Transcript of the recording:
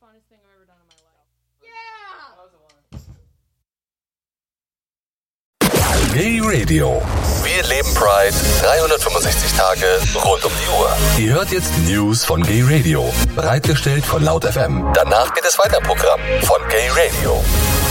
funnest thing I've ever done in my life. Yeah! Gay Radio. Wir leben Pride 365 Tage rund um die Uhr. Ihr hört jetzt die News von Gay Radio. Bereitgestellt von Laut FM. Danach geht es weiter im Programm von Gay Radio.